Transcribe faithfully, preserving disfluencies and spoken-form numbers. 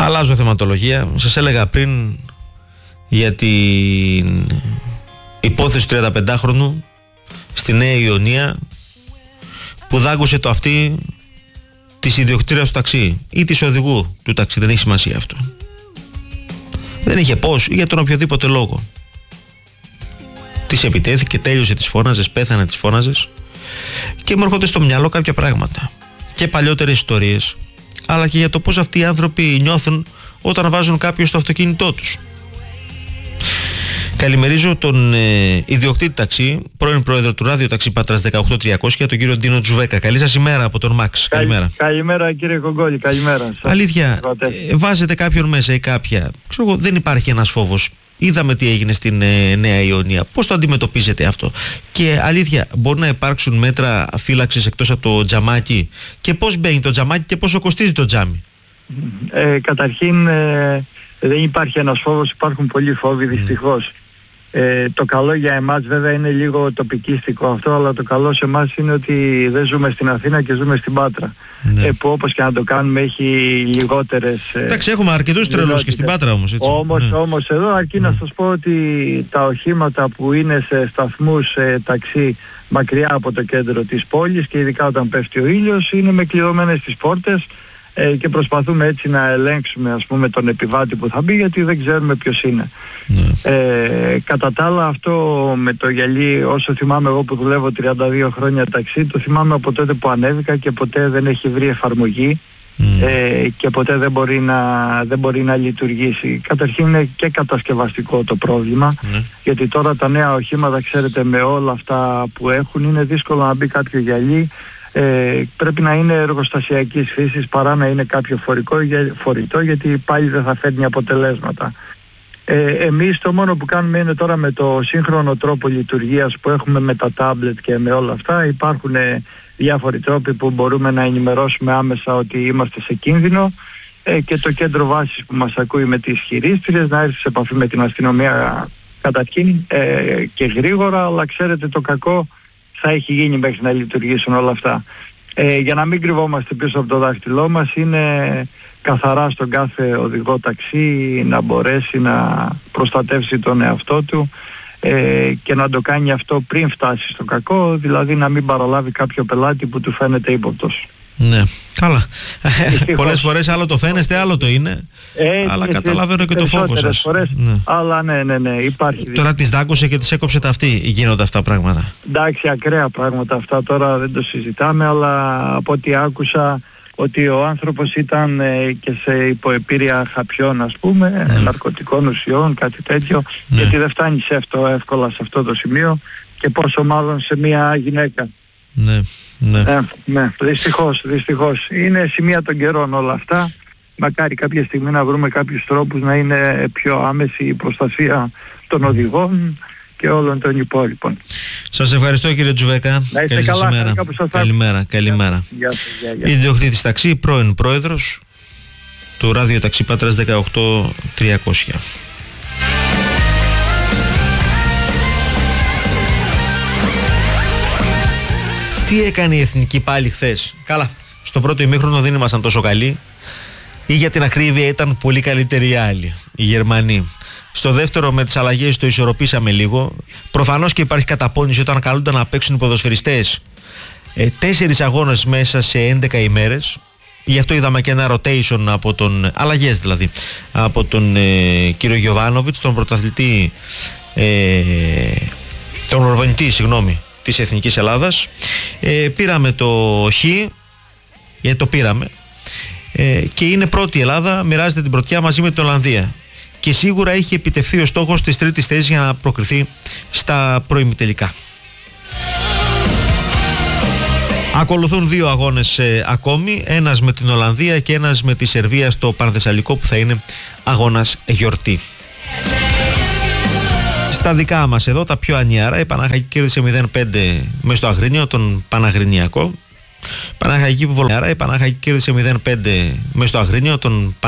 Αλλάζω θεματολογία. Σας έλεγα πριν για την υπόθεση του τριανταπεντάχρονου στη Νέα Ιωνία που δάγκωσε το αυτί της ιδιοκτήτριας του ταξί ή της οδηγού του ταξί, δεν έχει σημασία αυτό. Δεν είχε πώς ή για τον οποιοδήποτε λόγο. Της επιτέθηκε, τέλειωσε, τις φώναζες, πέθανε, τις φώναζες, και μου έρχονται στο μυαλό κάποια πράγματα και παλιότερες ιστορίες, αλλά και για το πώς αυτοί οι άνθρωποι νιώθουν όταν βάζουν κάποιον στο αυτοκίνητό τους. Καλημερίζω τον ε, ιδιοκτήτη ταξί, πρώην πρόεδρο του Ράδιο Ταξί Πάτρας δεκαοκτώ τριακόσια, τον κύριο Ντίνο Τζουβέκα. Καλή σας ημέρα από τον Μαξ. Καλη, καλημέρα. Καλημέρα κύριε Κογκόλη, καλημέρα. Αλήθεια, ε, βάζετε κάποιον μέσα ή κάποια. Ξέρω εγώ, δεν υπάρχει ένας φόβος. Είδαμε τι έγινε στην ε, Νέα Ιωνία. Πώς το αντιμετωπίζετε αυτό? Και αλήθεια, μπορεί να υπάρξουν μέτρα φύλαξης εκτός από το τζαμάκι? Και πώς μπαίνει το τζαμάκι και πόσο κοστίζει το τζάμι? Ε, καταρχήν ε, δεν υπάρχει ένας φόβος, υπάρχουν πολλοί φόβοι δυστυχώς. Ε, το καλό για εμάς βέβαια είναι λίγο τοπικίστικο αυτό, αλλά το καλό σε εμάς είναι ότι δεν ζούμε στην Αθήνα και ζούμε στην Πάτρα. Ναι. Ε, που όπως και να το κάνουμε έχει λιγότερες... Εντάξει, έχουμε αρκετούς τρελούς και στην Πάτρα όμως. Έτσι. Όμως, ναι. όμως εδώ αρκεί ναι. να σας πω ότι τα οχήματα που είναι σε σταθμούς σε ταξί μακριά από το κέντρο της πόλης και ειδικά όταν πέφτει ο ήλιος είναι με κλειδωμένες τις πόρτες, και προσπαθούμε έτσι να ελέγξουμε ας πούμε τον επιβάτη που θα μπει, γιατί δεν ξέρουμε ποιος είναι. Ναι. Ε, κατά τα άλλα αυτό με το γυαλί, όσο θυμάμαι εγώ που δουλεύω τριάντα δύο χρόνια ταξί, το θυμάμαι από τότε που ανέβηκα και ποτέ δεν έχει βρει εφαρμογή mm. ε, και ποτέ δεν μπορεί, να, δεν μπορεί να λειτουργήσει. Καταρχήν είναι και κατασκευαστικό το πρόβλημα, mm. γιατί τώρα τα νέα οχήματα, ξέρετε, με όλα αυτά που έχουν είναι δύσκολο να μπει κάποιο γυαλί. Ε, πρέπει να είναι εργοστασιακής φύσης παρά να είναι κάποιο φορικό, φορητό, γιατί πάλι δεν θα φέρνει αποτελέσματα. Ε, εμείς το μόνο που κάνουμε είναι τώρα με το σύγχρονο τρόπο λειτουργίας που έχουμε με τα τάμπλετ και με όλα αυτά, υπάρχουν ε, διάφοροι τρόποι που μπορούμε να ενημερώσουμε άμεσα ότι είμαστε σε κίνδυνο, ε, και το κέντρο βάσης που μας ακούει με τις χειρίστριες να έρθει σε επαφή με την αστυνομία καταρχήν ε, και γρήγορα, αλλά ξέρετε το κακό θα έχει γίνει μέχρι να λειτουργήσουν όλα αυτά. Ε, για να μην κρυβόμαστε πίσω από το δάχτυλό μας, είναι καθαρά στον κάθε οδηγό ταξί να μπορέσει να προστατεύσει τον εαυτό του ε, και να το κάνει αυτό πριν φτάσει στο κακό, δηλαδή να μην παραλάβει κάποιο πελάτη που του φαίνεται ύποπτος. Ναι, καλά. Πολλές φορές άλλο το φαίνεστε, άλλο το είναι. Ε, αλλά καταλαβαίνω και το φόβο σας. Φορές, ναι. Αλλά ναι, ναι, ναι, υπάρχει. Τώρα τις δάγκωσε και τις έκοψε τα αυτή, γίνονται αυτά πράγματα. Εντάξει, ακραία πράγματα αυτά, τώρα δεν το συζητάμε, αλλά από ό,τι άκουσα ότι ο άνθρωπος ήταν ε, και σε υποεπήρεια χαπιών, ας πούμε, ναι. ναρκωτικών ουσιών, κάτι τέτοιο, ναι. γιατί δεν φτάνει σε αυτό εύκολα σε αυτό το σημείο και πόσο μάλλον σε μια γυναίκα. Ναι. Ναι. Ε, ναι, δυστυχώς, δυστυχώς. Είναι σημεία των καιρών όλα αυτά. Μακάρι κάποια στιγμή να βρούμε κάποιους τρόπους να είναι πιο άμεση η προστασία των οδηγών και όλων των υπόλοιπων. Σας ευχαριστώ κύριε Τζουβέκα. Να είστε καλά. Καλημέρα, καλημέρα. Γεια σας, γεια, γεια. Ιδιοκτήτης ταξί, πρώην πρόεδρος του Ράδιο Ταξί Πάτρας δεκαοκτώ τριακόσια. Τι έκανε η Εθνική πάλι χθες? Καλά, στο πρώτο ημίχρονο δεν ήμασταν τόσο καλοί, ή για την ακρίβεια ήταν πολύ καλύτεροι οι άλλοι, οι Γερμανοί. Στο δεύτερο με τις αλλαγές το ισορροπήσαμε λίγο. Προφανώς και υπάρχει καταπώνηση όταν καλούνται να παίξουν οι ποδοσφαιριστές ε, τέσσερις αγώνες μέσα σε έντεκα ημέρες. Γι' αυτό είδαμε και ένα rotation από τον, αλλαγές δηλαδή, από τον ε, κύριο Γιοβάνοβιτς, τον πρωταθλητή, ε, τον προπονητή, συγγνώμη, της Εθνικής Ελλάδας. Ε, πήραμε το Χ, γιατί το πήραμε, ε, και είναι πρώτη η Ελλάδα, μοιράζεται την πρωτιά μαζί με την Ολλανδία και σίγουρα έχει επιτευχθεί ο στόχος της τρίτης θέσης για να προκριθεί στα προημιτελικά. Ακολουθούν δύο αγώνες ε, ακόμη, ένας με την Ολλανδία και ένας με τη Σερβία στο Πανθεσσαλικό, που θα είναι αγώνας γιορτή. Στα δικά μας εδώ τα πιο ανιάρα, η Παναχαϊκή κέρδισε μηδέν πέντε μες στο Αγρίνιο τον Παναγρινιακό. Παναχαϊκή που βολιάρα, η Παναχαϊκή κέρδισε μηδέν πέντε μες στο Αγρίνιο τον